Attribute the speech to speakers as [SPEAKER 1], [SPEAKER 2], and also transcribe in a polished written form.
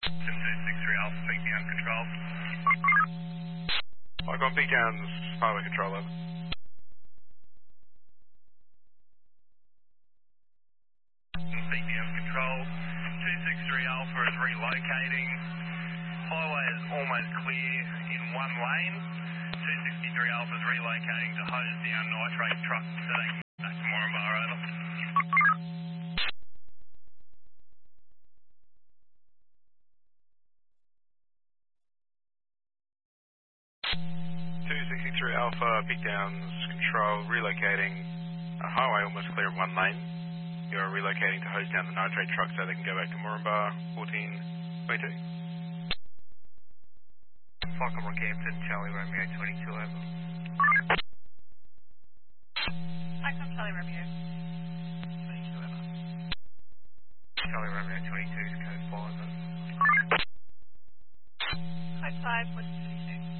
[SPEAKER 1] 263 Alpha, peak down control.
[SPEAKER 2] I've got peak downs, highway control over.
[SPEAKER 1] Peak down control. 263 Alpha is relocating. Highway is almost clear in one lane. 263 Alpha is relocating to hose down nitrate truck so they can get back to Moranbah, over.
[SPEAKER 2] 263 Alpha, peak downs, control, relocating. Highway almost clear in one lane. You're relocating to hose down the nitrate truck so they can go back to Moranbah, 1422.
[SPEAKER 1] Falcon Rockhampton, Charlie Romeo 22, over.
[SPEAKER 3] Falcon Charlie Romeo 22, over.
[SPEAKER 1] Charlie Romeo 22 is code 5, over.
[SPEAKER 3] Code 5, what's